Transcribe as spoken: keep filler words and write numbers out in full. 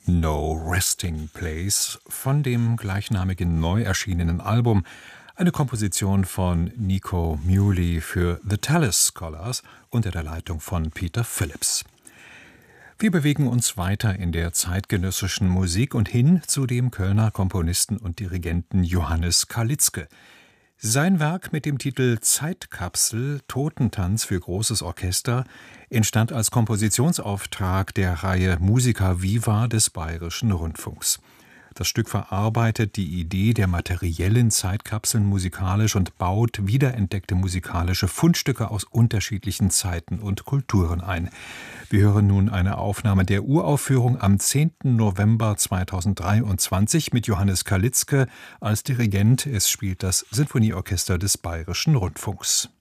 No Resting Place von dem gleichnamigen neu erschienenen Album, eine Komposition von Nico Muhly für The Tallis Scholars unter der Leitung von Peter Phillips. Wir bewegen uns weiter in der zeitgenössischen Musik und hin zu dem Kölner Komponisten und Dirigenten Johannes Kalitzke. Sein Werk mit dem Titel Zeitkapsel – Totentanz für großes Orchester entstand als Kompositionsauftrag der Reihe Musica Viva des Bayerischen Rundfunks. Das Stück verarbeitet die Idee der materiellen Zeitkapseln musikalisch und baut wiederentdeckte musikalische Fundstücke aus unterschiedlichen Zeiten und Kulturen ein. Wir hören nun eine Aufnahme der Uraufführung am zehnten November zweitausenddreiundzwanzig mit Johannes Kalitzke als Dirigent. Es spielt das Sinfonieorchester des Bayerischen Rundfunks.